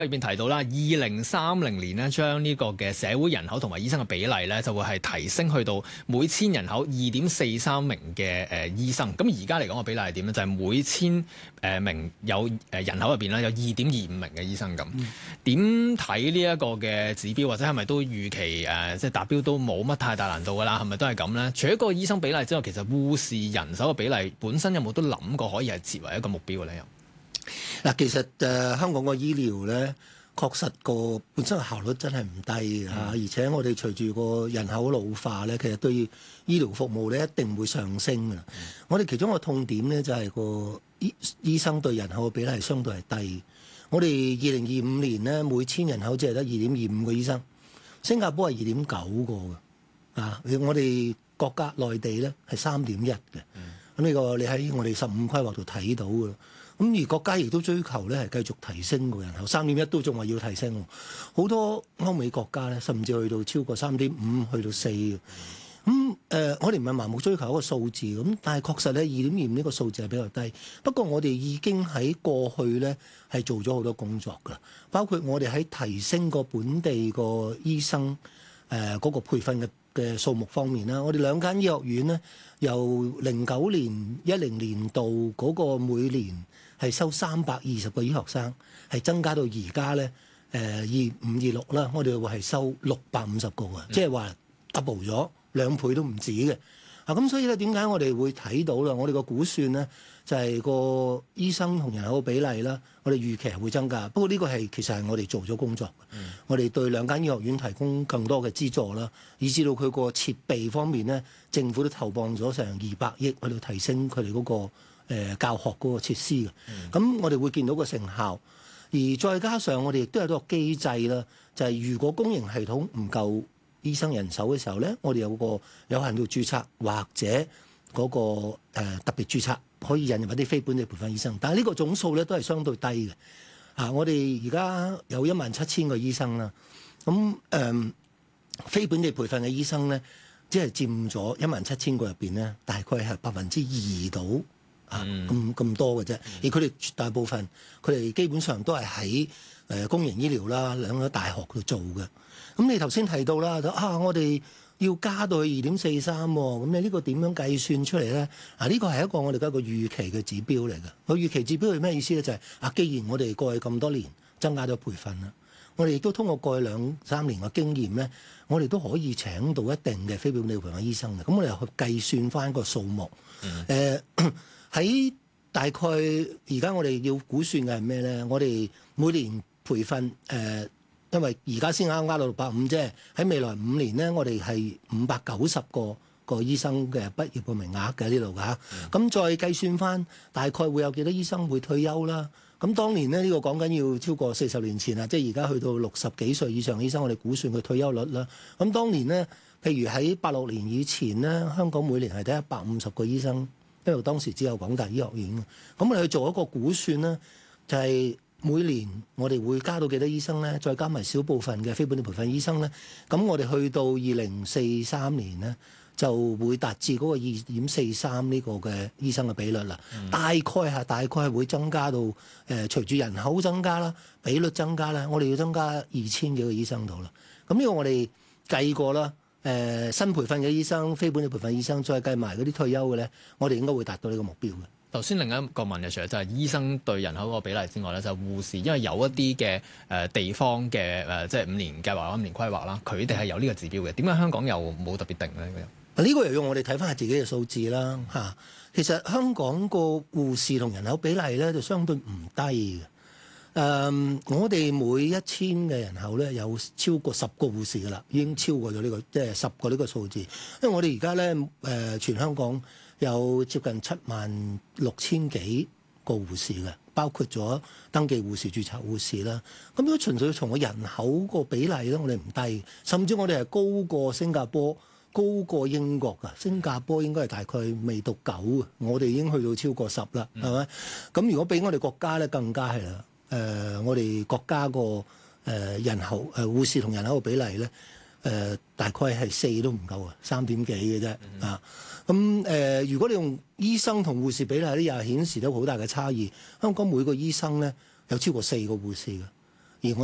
裏邊提到啦，2030年咧，將呢個嘅社會人口同埋醫生嘅比例咧，就會係提升去到每千人口2.43名嘅醫生。咁而家嚟講個比例係點咧？就係每千名有人口入邊咧，有2.25名嘅醫生咁。點睇呢一個嘅指標，或者係咪都預期即係達標都冇乜太大難度㗎啦？係咪都係咁咧？除咗個醫生比例之外，其實護士人手嘅比例本身有冇都諗過可以係設為一個目標嘅咧？ 嗱，其實香港個醫療咧，確實個本身嘅效率真係唔低嚇，而且我哋隨住個人口老化咧，其實對醫療服務咧一定會上升嘅。我哋其中一個痛點咧就係個醫生對人口嘅比例係相對係低。我哋2025年咧每千人口只係得2.25個醫生，新加坡係2.9個嘅啊。我哋國家內地咧係3.1嘅。咁呢個你喺我哋15規劃度睇到嘅。咁而國家亦都追求咧係繼續提升個人口，3.1都仲話要提升喎。好多歐美國家咧，甚至去到超過3.5，去到4嘅。我哋唔係盲目追求一個數字咁，但係確實咧2.25呢個數字係比較低。不過我哋已經喺過去咧係做咗好多工作㗎，包括我哋喺提升個本地個醫生嗰個培訓嘅數目方面啦。我哋2間醫學院咧，由09年、10年度嗰個每年係收320個醫學生，係增加到而家咧25、26啦，我哋會係收650個嘅，即係話 double 咗2倍都唔止嘅。咁所以咧，點解我哋會睇到啦？我哋個估算咧就係個醫生同人口嘅比例啦，我哋預期係會增加。不過呢個其實係我哋做咗工作嘅。我哋對2間醫學院提供更多嘅資助啦，以至到佢個設備方面咧，政府都投放咗成200億去到提升佢哋嗰個教學嗰個設施嘅。咁我哋會見到個成效，而再加上我哋亦都有個機制啦，就係如果公營系統唔夠醫生人手嘅時候咧，我哋有個有限度註冊或者嗰個特別註冊，可以引入一啲非本地培訓醫生。但係呢個總數咧都係相對低嘅。我哋而家有17000個醫生啦，咁非本地培訓嘅醫生咧，只係佔咗17000個入邊咧，大概係2%到咁多嘅啫。而佢哋絕大部分，佢哋基本上都係喺公營醫療啦、2個大學度做嘅。咁你頭先提到啦，我哋要加到去2.43喎，咁你呢個點樣計算出嚟咧？呢個係一個我哋嘅一個預期嘅指標嚟嘅。個預期指標係咩意思咧？就係既然我哋過去咁多年增加咗培訓啦，我哋亦都通過過去2-3年嘅經驗咧，我哋都可以請到一定嘅非本地培訓醫生嘅。咁我哋去計算翻個數目。喺大概而家我哋要估算嘅係咩咧？我哋每年培訓因為而家先啱啱到650啫，喺未來5年咧，我哋係590個醫生嘅畢業嘅名額嘅呢度㗎。咁再計算翻，大概會有幾多醫生會退休啦？咁當年咧呢個講緊要超過40年前啦，即係而家去到60幾歲以上嘅醫生，我哋估算佢退休率啦。咁當年咧，譬如喺86年以前咧，香港每年係得150個醫生，因為當時只有港大醫學院。咁我哋去做一個估算咧，就係每年我哋會加到幾多醫生咧？再加埋少部分嘅非本地培訓醫生咧，咁我哋去到2043年咧，就會達至嗰個2.43呢個嘅醫生嘅比率啦。大概係會增加到隨住人口增加啦，比率增加啦，我哋要增加2000幾個醫生度啦。咁呢個我哋計過啦。新培訓嘅醫生、非本地培訓醫生，再計埋嗰啲退休嘅咧，我哋應該會達到呢個目標嘅。 頭先另一個問題除咗就係醫生對人口個比例之外咧，就係護士，因為有一啲嘅地方嘅即係5年計劃、5年規劃啦，佢哋係有呢個指標嘅。點解香港又冇特別定咧？ 呢個又要我哋睇翻下自己嘅數字啦嚇。其實香港個護士同人口比例咧就相對唔低嘅。我哋每1000嘅人口咧有超過10個護士噶啦，已經超過咗呢個即係10個呢個數字。因為我哋而家咧全香港有接近76000幾個護士嘅，包括咗登記護士、註冊護士啦。咁如果純粹從個人口個比例咧，我哋唔低，甚至我哋係高過新加坡、高過英國㗎。新加坡應該係大概未到9，我哋已經去到超過10啦，係咪？咁如果俾我哋國家咧，更加係啦。我哋國家個人口護士同人口嘅比例咧，大概係4都唔夠啊，3點幾嘅啫啊！咁如果你用醫生同護士比例咧，又顯示到好大嘅差異。香港每個醫生咧有超過4個護士嘅。